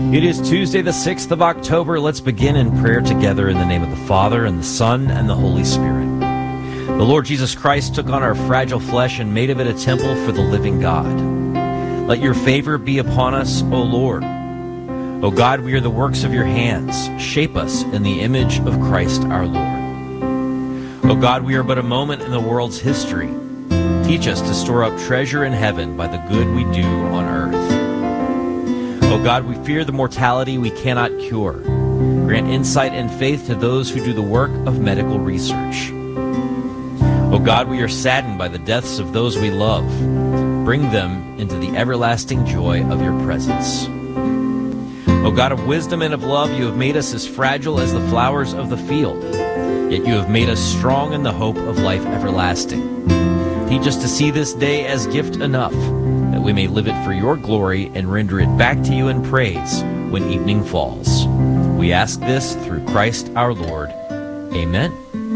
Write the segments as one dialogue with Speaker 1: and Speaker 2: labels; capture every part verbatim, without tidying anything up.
Speaker 1: It is Tuesday, the sixth of October. Let's begin in prayer together in the name of the Father, and the Son, and the Holy Spirit. The Lord Jesus Christ took on our fragile flesh and made of it a temple for the living God. Let your favor be upon us, O Lord. O God, we are the works of your hands. Shape us in the image of Christ our Lord. O God, we are but a moment in the world's history. Teach us to store up treasure in heaven by the good we do on earth. O God, we fear the mortality we cannot cure. Grant insight and faith to those who do the work of medical research. O God, we are saddened by the deaths of those we love. Bring them into the everlasting joy of your presence. O God of wisdom and of love, you have made us as fragile as the flowers of the field, yet you have made us strong in the hope of life everlasting. Teach us to see this day as gift enough, that we may live it for your glory and render it back to you in praise when evening falls. We ask this through Christ our Lord. Amen.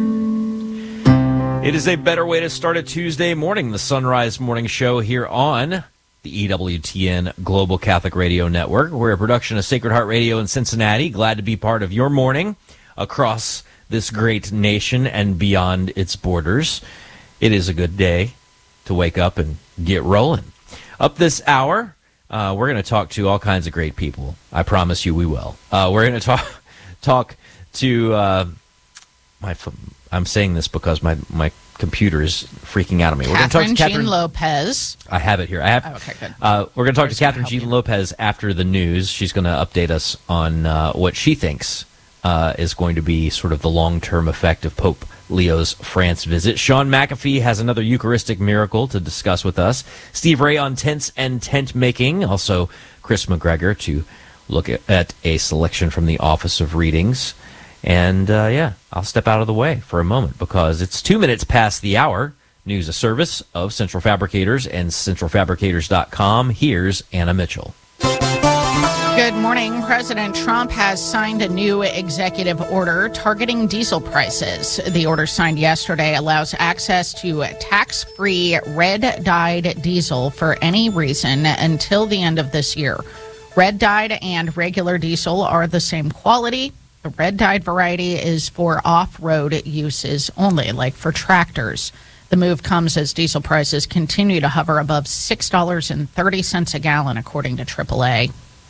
Speaker 1: It is a better way to start a Tuesday morning, the Sunrise Morning Show here on the E W T N Global Catholic Radio Network. We're a production of Sacred Heart Radio in Cincinnati. Glad to be part of your morning across this great nation and beyond its borders. It is a good day to wake up and get rolling. Up this hour, uh, we're going to talk to all kinds of great people. I promise you we will. Uh, we're going to talk talk to uh, my. I'm saying this because my, my computer is freaking out on me.
Speaker 2: Catherine
Speaker 1: we're going to talk to
Speaker 2: Jean
Speaker 1: Catherine
Speaker 2: Lopez.
Speaker 1: I have it here. I have.
Speaker 2: Oh, okay, good.
Speaker 1: Uh, we're going to talk
Speaker 2: Where's
Speaker 1: to Catherine
Speaker 2: Jean
Speaker 1: Jean Lopez after the news. She's going to update us on uh, what she thinks uh, is going to be sort of the long-term effect of Pope Leo's France visit. Sean McAfee has another Eucharistic miracle to discuss with us. Steve Ray on tents and tent making. Also, Chris McGregor to look at, at a selection from the Office of Readings. And, uh, yeah, I'll step out of the way for a moment because it's two minutes past the hour. News, a service of Central Fabricators and central fabricators dot com. Here's Anna Mitchell.
Speaker 2: Good morning. President Trump has signed a new executive order targeting diesel prices. The order signed yesterday allows access to tax-free red-dyed diesel for any reason until the end of this year. Red-dyed and regular diesel are the same quality. The red-dyed variety is for off-road uses only, like for tractors. The move comes as diesel prices continue to hover above six dollars and thirty cents a gallon, according to triple A.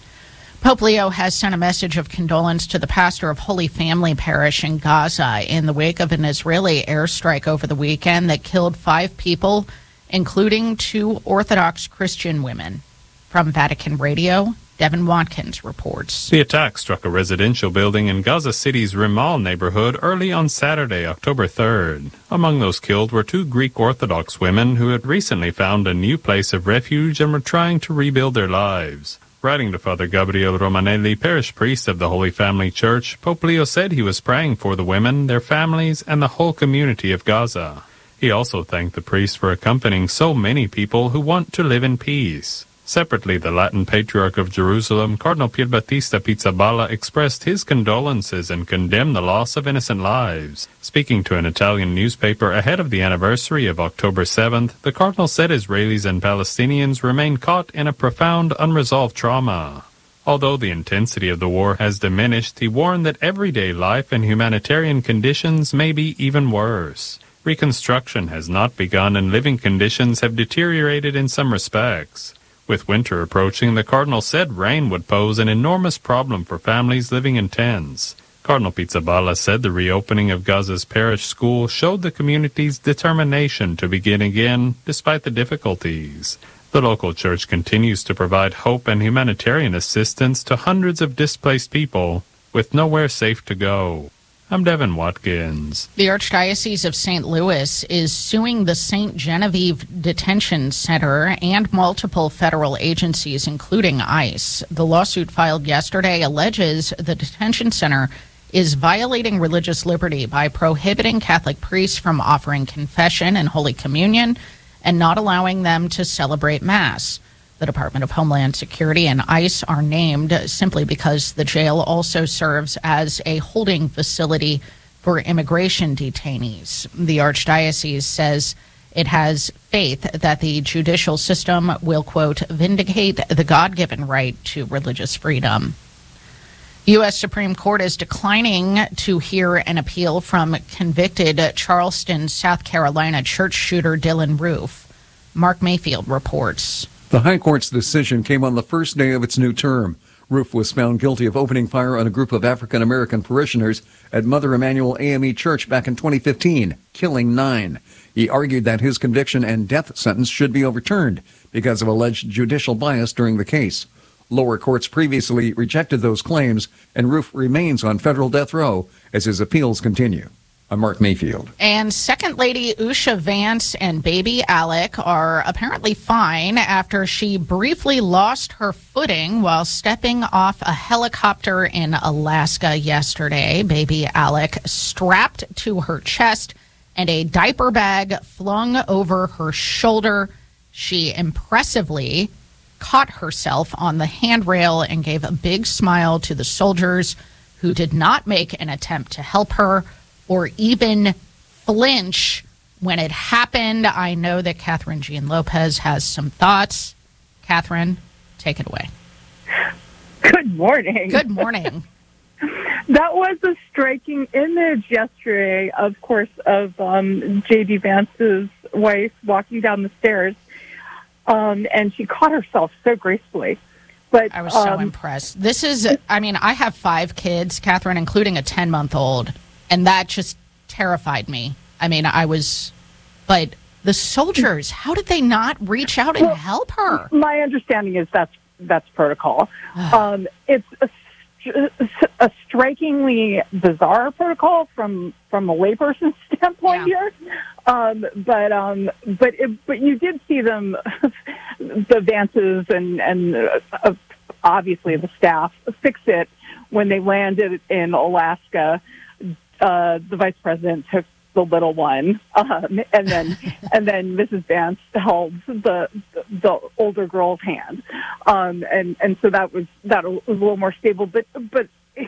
Speaker 2: Pope Leo has sent a message of condolence to the pastor of Holy Family Parish in Gaza in the wake of an Israeli airstrike over the weekend that killed five people, including two Orthodox Christian women. From Vatican Radio, Devin Watkins reports.
Speaker 3: The attack struck a residential building in Gaza City's Rimal neighborhood early on Saturday, October third. Among those killed were two Greek Orthodox women who had recently found a new place of refuge and were trying to rebuild their lives. Writing to Father Gabriel Romanelli, parish priest of the Holy Family Church, Pope Leo said he was praying for the women, their families, and the whole community of Gaza. He also thanked the priest for accompanying so many people who want to live in peace. Separately, the Latin Patriarch of Jerusalem, Cardinal Pierbattista Pizzaballa, expressed his condolences and condemned the loss of innocent lives. Speaking to an Italian newspaper ahead of the anniversary of October seventh, the Cardinal said Israelis and Palestinians remain caught in a profound unresolved trauma. Although the intensity of the war has diminished, he warned that everyday life and humanitarian conditions may be even worse. Reconstruction has not begun and living conditions have deteriorated in some respects. With winter approaching, the Cardinal said rain would pose an enormous problem for families living in tents. Cardinal Pizzaballa said the reopening of Gaza's parish school showed the community's determination to begin again, despite the difficulties. The local church continues to provide hope and humanitarian assistance to hundreds of displaced people with nowhere safe to go. I'm Devin Watkins.
Speaker 2: The Archdiocese of Saint Louis is suing the Saint Genevieve Detention Center and multiple federal agencies, including ICE. The lawsuit filed yesterday alleges the detention center is violating religious liberty by prohibiting Catholic priests from offering confession and Holy Communion and not allowing them to celebrate Mass. The Department of Homeland Security and ICE are named simply because the jail also serves as a holding facility for immigration detainees. The Archdiocese says it has faith that the judicial system will, quote, vindicate the God-given right to religious freedom. U S Supreme Court is declining to hear an appeal from convicted Charleston, South Carolina church shooter Dylan Roof. Mark Mayfield reports.
Speaker 4: The High Court's decision came on the first day of its new term. Roof was found guilty of opening fire on a group of African-American parishioners at Mother Emanuel A M E Church back in twenty fifteen, killing nine. He argued that his conviction and death sentence should be overturned because of alleged judicial bias during the case. Lower courts previously rejected those claims, and Roof remains on federal death row as his appeals continue. I'm Mark Mayfield.
Speaker 2: And Second Lady Usha Vance and baby Alec are apparently fine after she briefly lost her footing while stepping off a helicopter in Alaska yesterday. Baby Alec strapped to her chest and a diaper bag flung over her shoulder. She impressively caught herself on the handrail and gave a big smile to the soldiers who did not make an attempt to help her or even flinch when it happened. I know that Catherine Jean Lopez has some thoughts. Catherine, take it away.
Speaker 5: Good morning.
Speaker 2: Good morning.
Speaker 5: That was a striking image yesterday, of course, of um, J D. Vance's wife walking down the stairs. Um, and she caught herself so gracefully. But
Speaker 2: I was so
Speaker 5: um,
Speaker 2: impressed. This is, I mean, I have five kids, Catherine, including a ten-month-old, and that just terrified me. I mean, I was, but the soldiers, how did they not reach out and
Speaker 5: well,
Speaker 2: help her?
Speaker 5: My understanding is that's that's protocol. um, it's a, a strikingly bizarre protocol from from a layperson's standpoint
Speaker 2: Yeah.
Speaker 5: here. Um, but um, but it, but you did see them, the Vances and and uh, obviously the staff fix it when they landed in Alaska. Uh, the vice president took the little one, um, and then and then Missus Vance held the the older girl's hand, um, and and so that was that was a little more stable. But but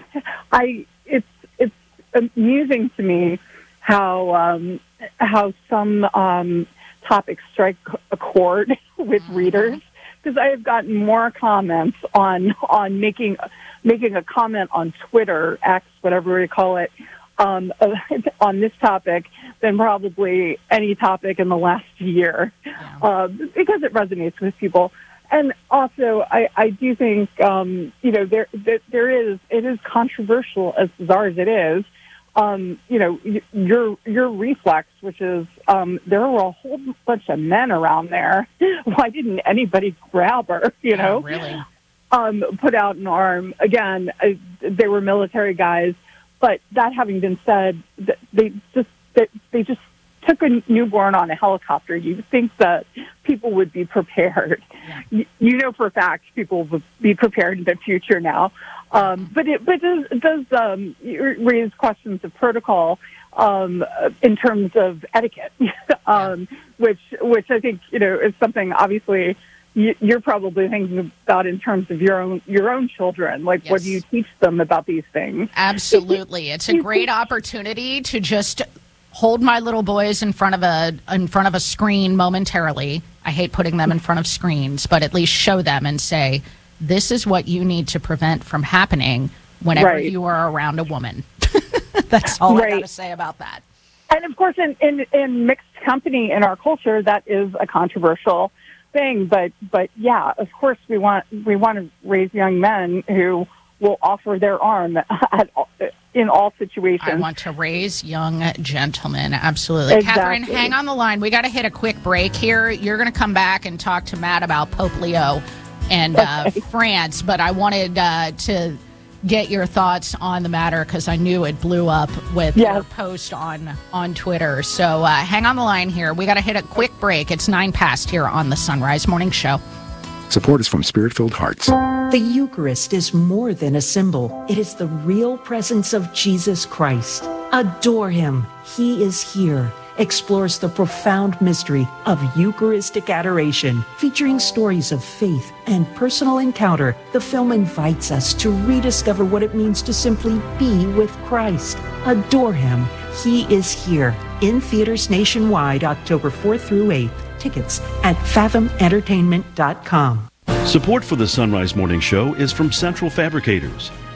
Speaker 5: I it's it's amusing to me how um, how some um, topics strike a chord with readers, because I have gotten more comments on on making making a comment on Twitter, X, whatever we call it, um, on this topic than probably any topic in the last year, yeah. uh, because it resonates with people. And also, I, I do think, um, you know, there, there there is, it is controversial, as bizarre as it is. Um, you know, your your reflex, which is um, there were a whole bunch of men around there. Why didn't anybody grab her? You know,
Speaker 2: yeah, really, um,
Speaker 5: put out an arm. Again, uh, they were military guys. But that having been said, they just they, they just took a newborn on a helicopter. You think that people would be prepared.
Speaker 2: Yeah.
Speaker 5: You, you know for a fact people will be prepared in the future now. Um, but it, but it does, it does um, raise questions of protocol um, in terms of etiquette, um, yeah. which which I think you know is something obviously you, you're probably thinking about in terms of your own your own children. Like, yes. What do you teach them about these things?
Speaker 2: Absolutely, it's a great opportunity to just hold my little boys in front of a in front of a screen momentarily. I hate putting them in front of screens, but at least show them and say, this is what you need to prevent from happening whenever right. you are around a woman. That's all right. I got to say about that.
Speaker 5: And of course, in, in, in mixed company in our culture, that is a controversial thing. But but yeah, of course, we want we want to raise young men who will offer their arm at, in all situations.
Speaker 2: I want to raise young gentlemen. Absolutely.
Speaker 5: Exactly.
Speaker 2: Catherine, hang on the line. We got to hit a quick break here. You're going to come back and talk to Matt about Pope Leo and uh, okay. France, but I wanted uh, to get your thoughts on the matter because I knew it blew up with yes. your post on, on Twitter. So uh, hang on the line here. We got to hit a quick break. It's nine past here on the Sunrise Morning Show.
Speaker 6: Support is from Spirit-Filled Hearts.
Speaker 7: The Eucharist is more than a symbol. It is the real presence of Jesus Christ. Adore him. He is here. Explores the profound mystery of Eucharistic adoration. Featuring stories of faith and personal encounter, the film invites us to rediscover what it means to simply be with Christ. Adore him. He is here. In theaters nationwide, October fourth through eighth. Tickets at fathom entertainment dot com.
Speaker 8: Support for the Sunrise Morning Show is from Central Fabricators.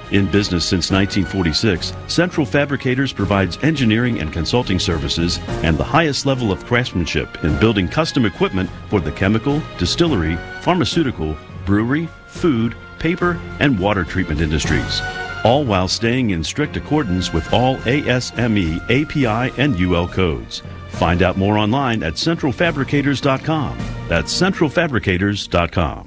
Speaker 8: In business since nineteen forty-six, Central Fabricators provides engineering and consulting services and the highest level of craftsmanship in building custom equipment for the chemical, distillery, pharmaceutical, brewery, food, paper, and water treatment industries, all while staying in strict accordance with all A S M E, A P I, and U L codes. Find out more online at central fabricators dot com. That's central fabricators dot com.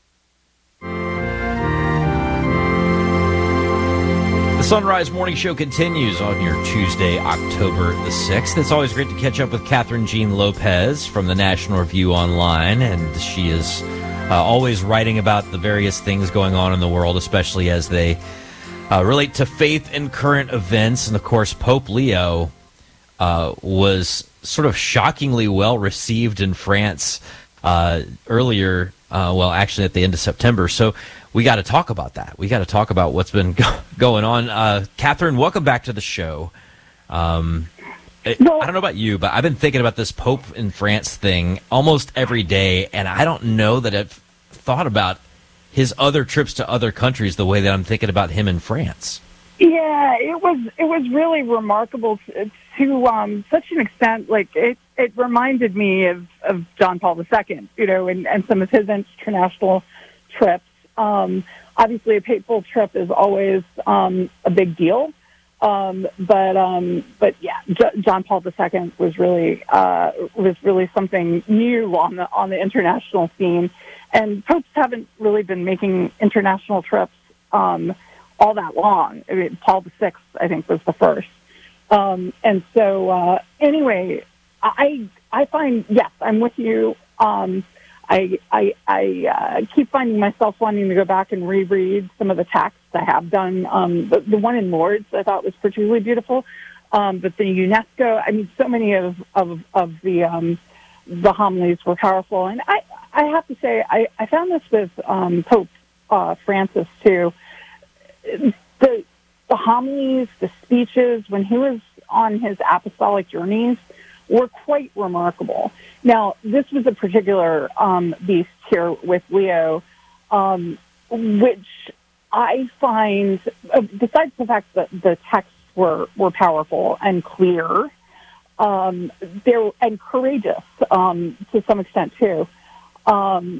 Speaker 1: The Sunrise Morning Show continues on your Tuesday, October the sixth. It's always great to catch up with Catherine Jean Lopez from the National Review Online, and she is uh, always writing about the various things going on in the world, especially as they uh, relate to faith and current events. And, of course, Pope Leo uh, was sort of shockingly well received in France uh, earlier, uh, well, actually at the end of September. So we got to talk about that. We got to talk about what's been go- going on. Uh, Catherine, welcome back to the show. Um, it,
Speaker 5: well,
Speaker 1: I don't know about you, but I've been thinking about this Pope in France thing almost every day, and I don't know that I've thought about his other trips to other countries the way that I'm thinking about him in France.
Speaker 5: Yeah, it was it was really remarkable to, to um, such an extent. Like it, it reminded me of, of John Paul the Second, you know, and, and some of his international trips. Um, obviously, a papal trip is always um, a big deal, um, but um, but yeah, J- John Paul the Second was really uh, was really something new on the on the international scene, and popes haven't really been making international trips um, all that long. I mean, Paul the Sixth, I think, was the first, um, and so uh, anyway, I I find yes, I'm with you. Um, I I, I uh, keep finding myself wanting to go back and reread some of the texts. I have done. Um, the, the one in Lourdes I thought was particularly beautiful, um, but the UNESCO. I mean, so many of of, of the um, the homilies were powerful, and I I have to say I, I found this with um, Pope uh, Francis too. The the homilies, the speeches when he was on his apostolic journeys were quite remarkable. Now, this was a particular um, beast here with Leo, um, which I find, uh, besides the fact that the texts were, were powerful and clear, um, they're, and courageous um, to some extent too, um,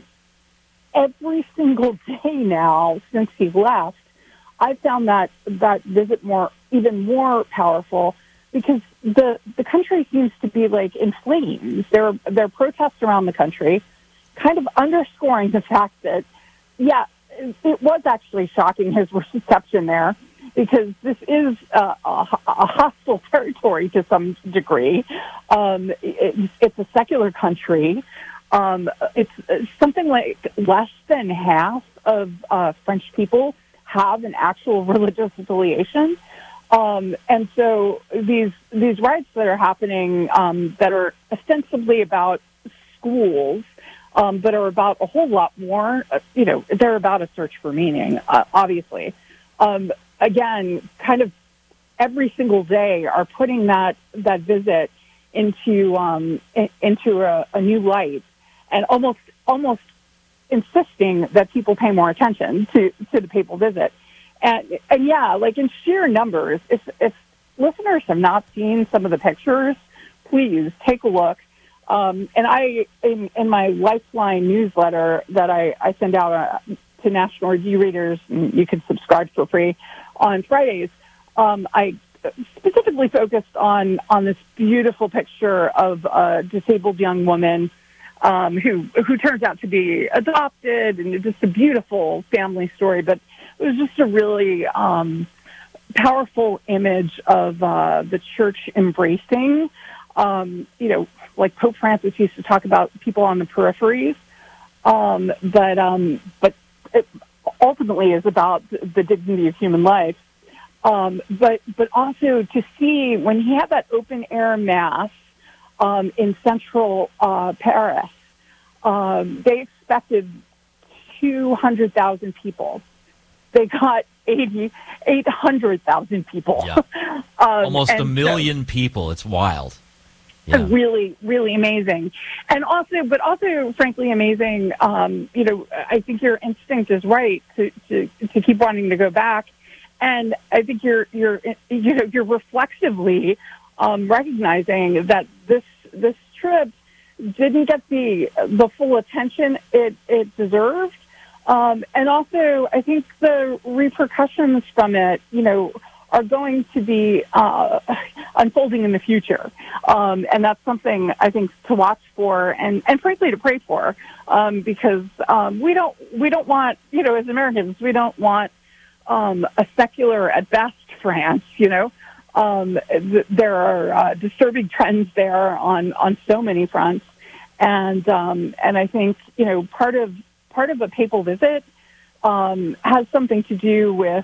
Speaker 5: every single day now since he left, I found that that visit more, even more powerful, because the the country seems to be like in flames. There are, there are protests around the country, kind of underscoring the fact that, yeah, it, it was actually shocking, his reception there, because this is a, a, a hostile territory to some degree. Um, it, it's a secular country. Um, it's something like less than half of uh, French people have an actual religious affiliation. Um, and so these these riots that are happening um, that are ostensibly about schools, um, but are about a whole lot more, uh, you know, they're about a search for meaning, uh, obviously. Um, again, kind of every single day are putting that, that visit into um, in, into a, a new light, and almost almost insisting that people pay more attention to, to the papal visit. And, and yeah, like in sheer numbers, if, if listeners have not seen some of the pictures, please take a look. Um, and I, in, in my Lifeline newsletter that I, I send out uh, to National Review readers, and you can subscribe for free on Fridays, um, I specifically focused on, on this beautiful picture of a disabled young woman um, who who turns out to be adopted, and it's just a beautiful family story. But it was just a really um, powerful image of uh, the church embracing, um, you know, like Pope Francis used to talk about people on the peripheries, um, but um, but it ultimately is about the dignity of human life. Um, but but also to see when he had that open air mass um, in central uh, Paris, um, they expected two hundred thousand people. They got eighty, eight hundred thousand people.
Speaker 1: Yeah.
Speaker 5: um,
Speaker 1: Almost a million
Speaker 5: so,
Speaker 1: people. It's wild. Yeah.
Speaker 5: Really, really amazing. And also, but also, frankly, amazing, um, you know, I think your instinct is right to, to, to keep wanting to go back and I think you're you're you know you're reflexively um, recognizing that this this trip didn't get the the full attention it it deserved, um, and also I think the repercussions from it, you know, are going to be uh, unfolding in the future, um, and that's something I think to watch for, and, and frankly to pray for, um, because um, we don't we don't want, you know, as Americans, we don't want um, a secular at best France. You know, um, th- there are uh, disturbing trends there on, on so many fronts, and um, and I think, you know, part of part of a papal visit um, has something to do with